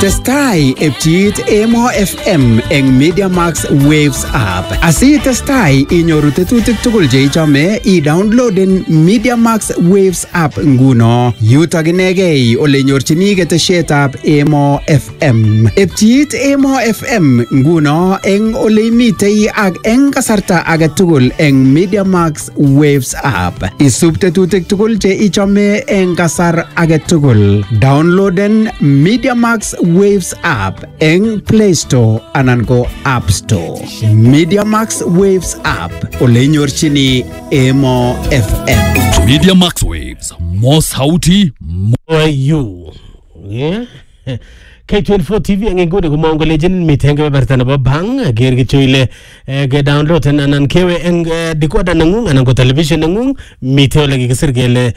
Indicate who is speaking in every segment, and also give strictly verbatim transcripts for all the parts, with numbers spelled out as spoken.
Speaker 1: Testai epchit Emo F M eng Media Max Waves app. Asi testai inyoru tetutik tugul che ichome i-downloaden Media Max Waves app nguno. Yutok inegei ole nyorchini ketesietab Emo F M. Epchit Emo F M nguno eng ole imitei ak eng kasarta age tugul eng Media Max Waves app. Isub tetutik tugul che ichome eng kasar age tugul. Downloaden Media Max Waves app eng Play Store anan ko App Store. Media Max Waves app ole nyorchini Emo F M.
Speaker 2: Media Max Waves, more sauti, more
Speaker 3: you. Yeah. K twenty-four T V ang ingune ko mong legend miteng ke berta na babang ger gicho ile ge download anan kewe ang decoder nangung anan ko television nangung miteo lagi kesir gele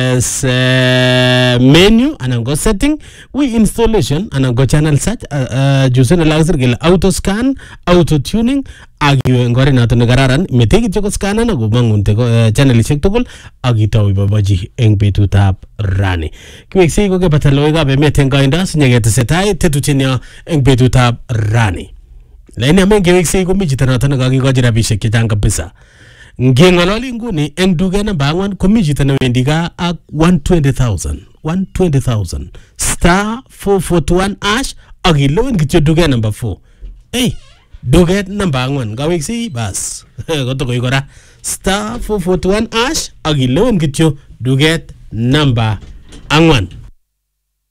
Speaker 3: menu anan ko setting we installation anan ko channel search jusen lagsir gele auto scan auto tuning agyo ngore nato nagararan mitegi choko scan na go mangunte ko channel check tugul agitaw ibabaji eng betutab rani kiweksi ko ke pataloy ga be meten gainda sinyegete setai tetuchenya eng betutab rani laini amen kiweksi ko mijita nato nagagikoji rabishek chechang kabisa ngengololi nguni eng duga na bangwan ko mijita na wendiga ak one hundred twenty thousand one hundred twenty thousand star four forty-one ash agilo en kityo duga number four hey duget number angwan gawiksi bas goto ko igora star four forty-one ash agilo en kityo duget number angwan.